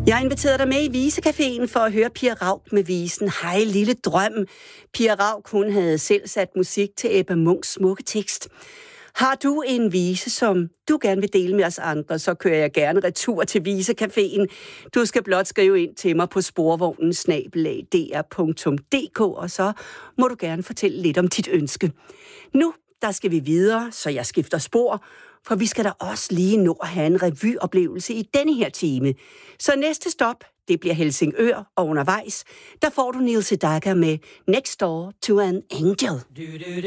Jeg har inviteret dig med i Visecaféen for at høre Pia Rauk med visen Hej Lille Drøm. Pia Rauk, hun havde selv sat musik til Ebba Munchs smukke tekst. Har du en vise, som du gerne vil dele med os andre, så kører jeg gerne retur til Visecaféen. Du skal blot skrive ind til mig på sporvognen@dr.dk, og så må du gerne fortælle lidt om dit ønske. Nu, der skal vi videre, så jeg skifter spor, for vi skal da også lige nå at have en revyoplevelse i denne her time. Så næste stop, det bliver Helsingør, og undervejs, der får du Neil Sedaka med Next Door to an Angel.